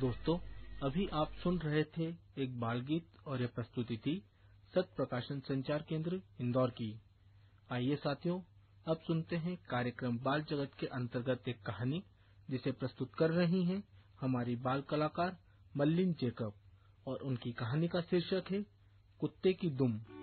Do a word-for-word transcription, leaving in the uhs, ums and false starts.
दोस्तों, अभी आप सुन रहे थे एक बाल गीत और यह प्रस्तुति थी सत्य प्रकाशन संचार केंद्र इंदौर की। आइए साथियों, अब सुनते हैं कार्यक्रम बाल जगत के अंतर्गत एक कहानी जिसे प्रस्तुत कर रही हैं हमारी बाल कलाकार मल्लिन जेकब और उनकी कहानी का शीर्षक है कुत्ते की दुम।